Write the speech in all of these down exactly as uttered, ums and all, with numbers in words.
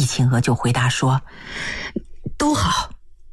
晴娥就回答说：“都好。”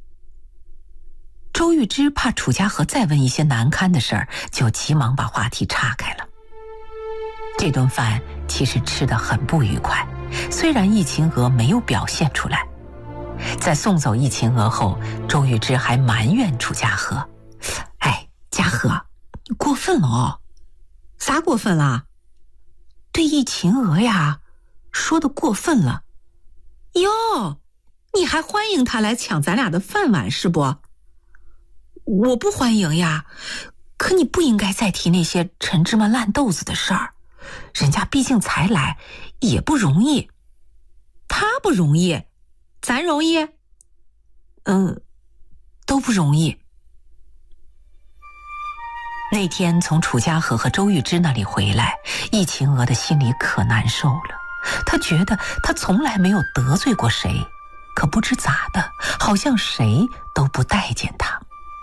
周玉芝怕楚家和再问一些难堪的事儿，就急忙把话题岔开了。这顿饭其实吃得很不愉快，虽然易晴娥没有表现出来。在送走易晴娥后，周玉芝还埋怨楚家和：“哎，家和，你过分了哦。”“啥过分啦？”“对易晴娥呀，说的过分了。”“哟，你还欢迎他来抢咱俩的饭碗是不？”“我不欢迎呀，可你不应该再提那些陈芝麻烂豆子的事儿，人家毕竟才来，也不容易。”“他不容易，咱容易？”“嗯，都不容易。”那天从楚家和和周玉芝那里回来，易晴娥的心里可难受了。她觉得她从来没有得罪过谁，可不知咋的，好像谁都不待见她。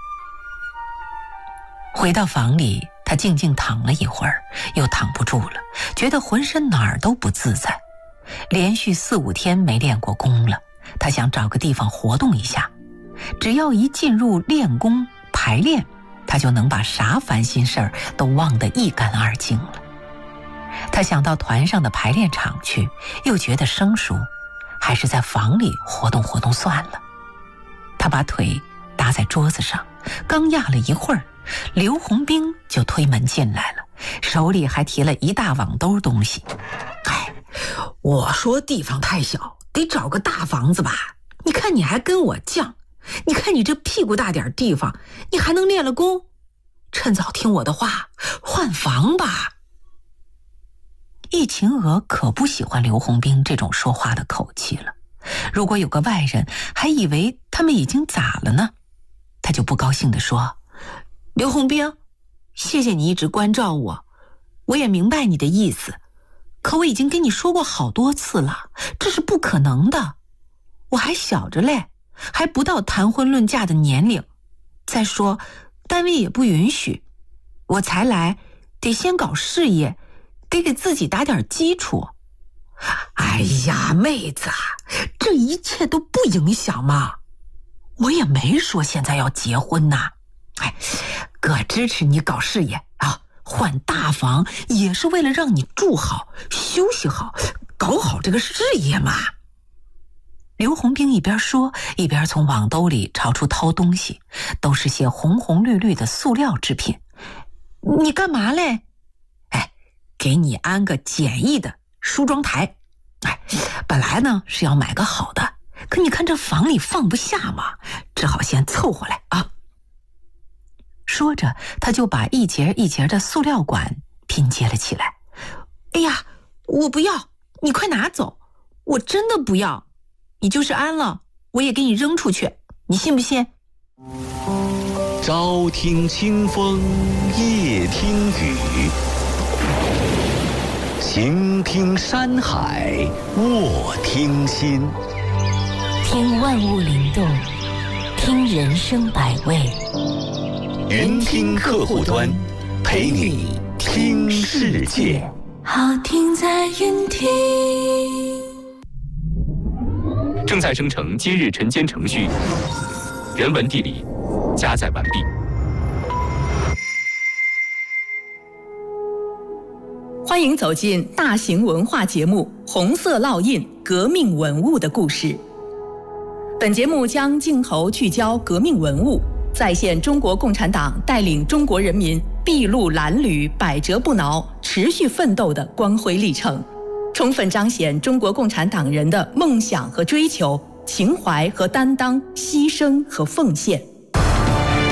回到房里，她静静躺了一会儿，又躺不住了，觉得浑身哪儿都不自在。连续四五天没练过功了，她想找个地方活动一下。只要一进入练功排练，她就能把啥烦心事儿都忘得一干二净了。她想到团上的排练场去，又觉得生疏，还是在房里活动活动算了。她把腿搭在桌子上，刚压了一会儿，刘洪兵就推门进来了，手里还提了一大网兜东西。“哎，我说地方太小，得找个大房子吧，你看你还跟我犟，你看你这屁股大点地方，你还能练了功？趁早听我的话，换房吧。”易晴娥可不喜欢刘洪兵这种说话的口气了，如果有个外人还以为他们已经咋了呢，他就不高兴地说：“刘洪兵，谢谢你一直关照我，我也明白你的意思，可我已经跟你说过好多次了，这是不可能的，我还小着嘞，还不到谈婚论嫁的年龄，再说单位也不允许，我才来得先搞事业，得给自己打点基础。”“哎呀，妹子，这一切都不影响嘛，我也没说现在要结婚呐。哎，哥支持你搞事业啊，换大房也是为了让你住好、休息好、搞好这个事业嘛。”刘洪兵一边说，一边从网兜里朝出掏东西，都是些红红绿绿的塑料制品。“你干嘛嘞？”“哎，给你安个简易的梳妆台。哎，本来呢是要买个好的，可你看这房里放不下嘛，只好先凑合来啊。”说着，他就把一节一节的塑料管拼接了起来。“哎呀，我不要，你快拿走，我真的不要，你就是安了，我也给你扔出去，你信不信？” 朝听清风，夜听雨，行听山海，卧听心。 听万物灵动，听人生百味。 云听客户端，陪你听世界。 好听在云听。 正在生成今日晨间程序，人文地理加载完毕。 欢迎走进大型文化节目《红色烙印：革命文物的故事》。本节目将镜头聚焦革命文物，再现中国共产党带领中国人民筚路蓝缕、百折不挠、持续奋斗的光辉历程，充分彰显中国共产党人的梦想和追求、情怀和担当、牺牲和奉献。